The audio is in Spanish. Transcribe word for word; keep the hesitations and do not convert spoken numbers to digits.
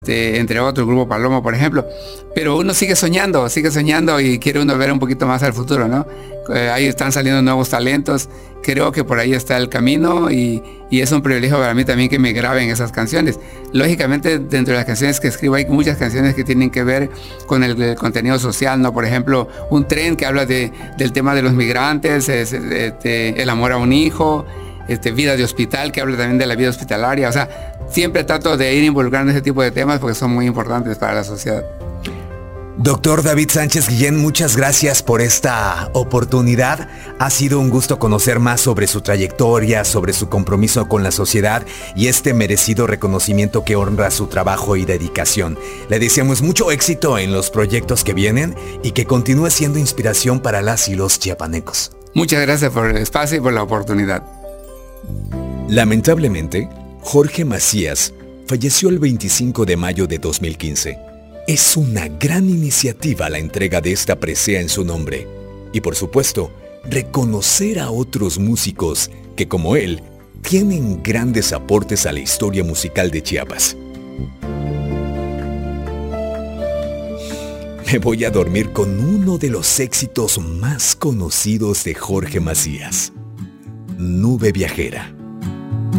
este, entre otros, Grupo Palomo, por ejemplo. Pero uno sigue soñando, sigue soñando y quiere uno ver un poquito más al futuro, ¿no? Eh, ahí están saliendo nuevos talentos. Creo que por ahí está el camino y, y es un privilegio para mí también que me graben esas canciones. Lógicamente, dentro de las canciones que escribo hay muchas canciones que tienen que ver con el, el contenido social, ¿no? Por ejemplo, Un tren que habla de, del tema de los migrantes, es, este, El amor a un hijo, este, Vida de hospital, que habla también de la vida hospitalaria. O sea, siempre trato de ir involucrando ese tipo de temas porque son muy importantes para la sociedad. Doctor David Sánchez Guillén, muchas gracias por esta oportunidad. Ha sido un gusto conocer más sobre su trayectoria, sobre su compromiso con la sociedad y este merecido reconocimiento que honra su trabajo y dedicación. Le deseamos mucho éxito en los proyectos que vienen y que continúe siendo inspiración para las y los chiapanecos. Muchas gracias por el espacio y por la oportunidad. Lamentablemente, Jorge Macías falleció el veinticinco de mayo de dos mil quince. Es una gran iniciativa la entrega de esta presea en su nombre. Y por supuesto, reconocer a otros músicos que como él, tienen grandes aportes a la historia musical de Chiapas. Me voy a dormir con uno de los éxitos más conocidos de Jorge Macías, Nube Viajera.